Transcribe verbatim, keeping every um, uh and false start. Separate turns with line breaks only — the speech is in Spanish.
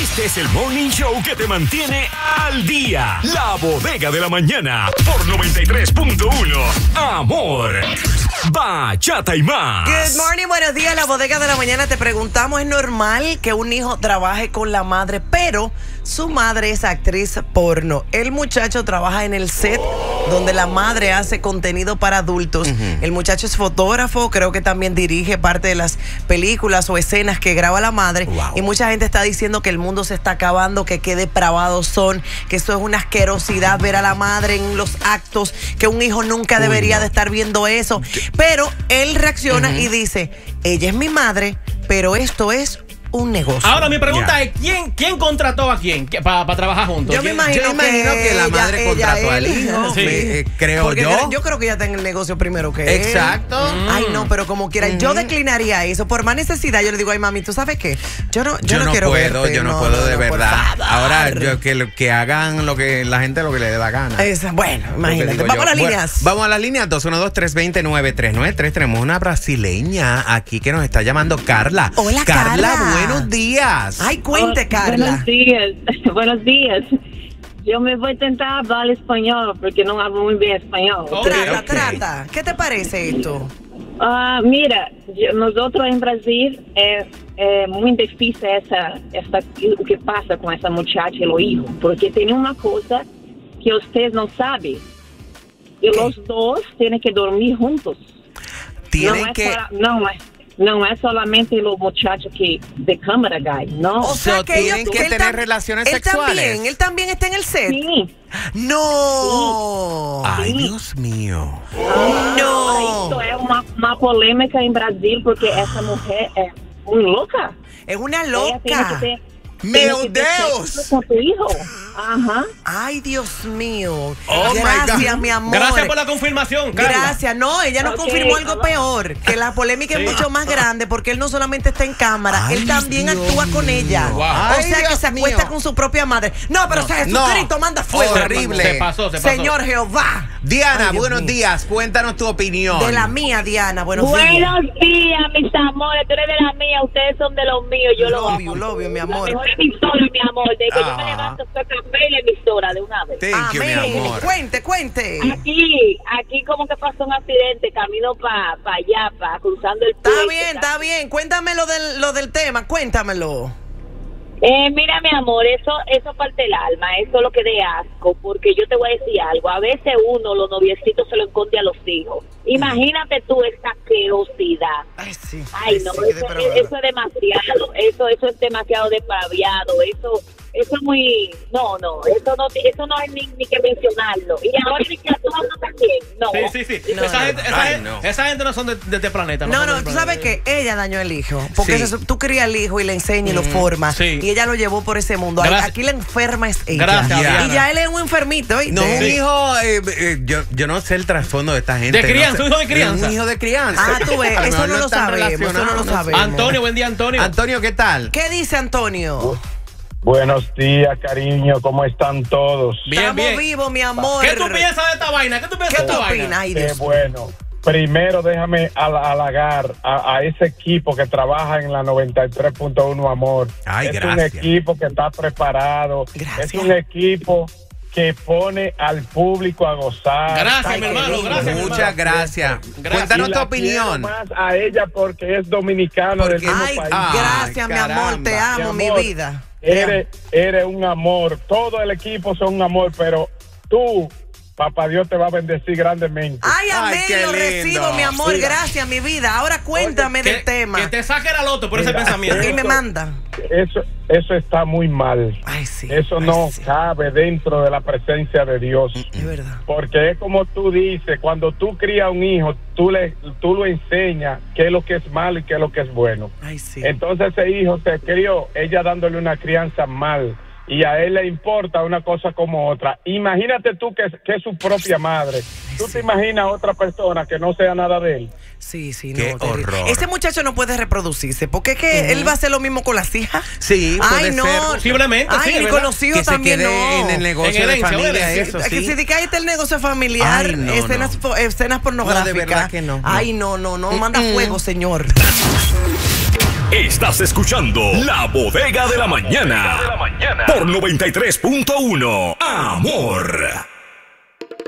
Este es el morning show que te mantiene al día. La Bodega de la Mañana por noventa y tres punto uno. Amor, bachata y más.
Good morning, buenos días. La Bodega de la Mañana. Te preguntamos, ¿es normal que un hijo trabaje con la madre, pero su madre es actriz porno? El muchacho trabaja en el set donde la madre hace contenido para adultos. Uh-huh. El muchacho es fotógrafo, creo que también dirige parte de las películas o escenas que graba la madre. Wow. Y mucha gente está diciendo que el mundo se está acabando, que qué depravados son, que esto es una asquerosidad ver a la madre en los actos, que un hijo nunca Uy, debería no. de estar viendo eso. Pero él reacciona uh-huh. y dice, ella es mi madre, pero esto es un negocio.
Ahora mi pregunta yeah. es, ¿quién, ¿quién contrató a quién para pa trabajar juntos?
Yo me imagino,
yo imagino que, que la madre ella, contrató ella, al hijo, sí. me, eh, creo
Porque
yo.
Yo creo que ella está en el negocio primero que él.
Exacto.
Mm. Ay, no, pero como quiera, mm. yo declinaría eso. Por más necesidad, yo le digo, ay, mami, ¿tú sabes qué? Yo no, yo
yo
no,
no
quiero
puedo,
verte.
yo no,
no
puedo
no,
de
no,
verdad. Ahora, yo, que, que hagan lo que la gente lo que le dé la gana.
Esa, bueno, imagínate. Vamos yo. a las
bueno,
líneas.
Vamos a las líneas. dos uno dos, tres dos cero, nueve tres nueve tres. Tenemos una brasileña aquí que nos está llamando Carla.
Hola,
Carla.
Carla,
buenos días.
Ay, cuente,
oh,
Carla.
Buenos días, buenos días. Yo me voy a intentar hablar español porque no hablo muy bien español.
Okay, trata, okay. trata. ¿Qué te parece esto?
Uh, mira, yo, nosotros en Brasil es eh, muy difícil esa, esa, lo que pasa con esa muchacha y los hijos, porque tiene una cosa que ustedes no saben. Y ¿Qué? Los dos tienen que dormir juntos.
Tienen
no
que...
Es para, no es No es solamente los muchachos que de cámara guy, no.
O sea,
so,
que
tienen
ellos,
que
él
tener
tam,
relaciones
él
sexuales.
También, él también está en el set.
Sí.
No.
Sí.
Ay, Dios mío.
Ah,
no.
Esto es una, una polémica en Brasil porque esa mujer es muy loca.
Es una loca.
¡Meu Deus!
Con tu hijo. Ajá.
Ay, Dios mío.
Oh
Gracias, mi amor.
Gracias por la confirmación, Carla.
Gracias. No, ella nos okay, confirmó algo mamá. peor. Que la polémica sí. es mucho más grande porque él no solamente está en cámara, Ay, él también Dios actúa mío. con ella. Wow.
Ay,
o sea,
Dios
que se acuesta
mío.
con su propia madre. No, pero no, Jesucristo no. manda fuego.
Horrible.
Se pasó, se pasó.
Señor Jehová.
Diana,
Ay,
buenos mío. días. Cuéntanos tu opinión.
De la mía, Diana. Buenos,
buenos días.
días.
días, mis amores. Tú eres de la mía, ustedes son de los míos. Yo lo
amo. Lo obvio, mi amor.
La mejor emisora, mi amor. De que ah. yo me levanto, soy café y la emisora de una vez.
Thank you,
Amén.
mi amor.
Cuente, cuente.
Aquí, aquí como que pasó un accidente, camino para pa allá, para cruzando el puente.
Está bien, está bien. Cuéntame lo del, lo del tema, cuéntamelo.
Eh, mira, mi amor, eso eso parte del alma, eso es lo que de asco, porque yo te voy a decir algo, a veces uno, los noviecitos se lo esconde a los hijos. Imagínate tú esa asquerosidad.
Ay, sí.
Ay, no,
sí,
eso, es, eso es demasiado, eso eso es demasiado depraviado, eso eso es muy, no, no, eso no eso no es ni, ni que mencionarlo. Y ahora ni que a todos también, no.
Sí, sí, sí.
No,
esa,
no.
gente, esa,
Ay,
gente,
no.
esa gente no son de, de este planeta.
No,
no,
no, tú sabes que ella dañó el hijo, porque
sí.
eso, tú crías al hijo y le enseñas y lo formas,
sí.
y ella lo llevó por ese mundo. Gracias. Aquí la enferma es ella.
Gracias,
yeah.
Y ya él es un enfermito, ¿oíste?
No, un
sí.
hijo, eh, eh, yo, yo no sé el trasfondo de esta gente.
De crianza,
no sé,
un hijo de crianza.
Un hijo de crianza.
Ah, tú ves, eso no lo sabemos, eso no lo sabemos.
Antonio, buen día, Antonio.
Antonio, ¿qué tal?
¿Qué dice Antonio?
Buenos días, cariño, ¿cómo están todos?
Bien,
Estamos
bien.
vivos, mi amor.
¿Qué tú piensas de esta vaina? ¿Qué tú piensas
¿Qué
de
tú
esta vaina?
opinas? Ay,
Qué
Dios.
bueno. Primero déjame halagar a, a ese equipo que trabaja en la noventa y tres punto uno, amor.
Ay,
es
gracias.
un equipo que está preparado.
Gracias.
Es un equipo que pone al público a gozar.
Gracias,
Ay,
mi hermano,
lindo.
gracias. mi
Muchas
hermano.
gracias.
Gracias.
Cuéntanos
Y
tu
la
opinión.
quiero más a ella porque es dominicano
Porque-
del mismo
Ay,
país.
Ay,
gracias, mi amor, te
caramba.
amo,
Mi
mi
amor.
vida.
Eres, eres un amor. Todo el equipo son un amor, pero tú, papá Dios, te va a bendecir grandemente.
Ay, amén,
Ay, qué
lo
lindo.
recibo, mi amor,
Mira.
gracias, mi vida. Ahora cuéntame
Que,
del tema.
que te saque la loto por ese
Mira.
pensamiento.
Y me manda.
Eso, eso está muy mal.
Ay, sí.
Eso
ay,
no
sí.
cabe dentro de la presencia de Dios.
Es verdad.
Porque es como tú dices, cuando tú crías un hijo, tú le tú lo enseñas qué es lo que es malo y qué es lo que es bueno.
Ay, sí.
Entonces ese hijo se crió, ella dándole una crianza mal, y a él le importa una cosa como otra. Imagínate tú que, que es su propia madre. ¿Tú
sí.
te imaginas a otra persona que no sea nada de él?
Sí, sí,
Qué
no. terrible.
horror.
Ese muchacho no puede reproducirse, porque es que uh-huh. él va a hacer lo mismo con las hijas.
Sí, puede
Ay, no.
ser.
Posiblemente,
Ay,
sí,
y
es
con
verdad.
los hijos
Que se
también
quede
no.
en el negocio
En
de
herencia,
familia,
¿verdad?
eso
Que
sí.
se dedica a este el negocio familiar,
Ay, no,
escenas,
no.
escenas pornográficas.
No, de verdad que no, no.
Ay, no, no, no, manda fuego, señor.
Estás escuchando La Bodega de la Mañana por noventa y tres punto uno. Amor.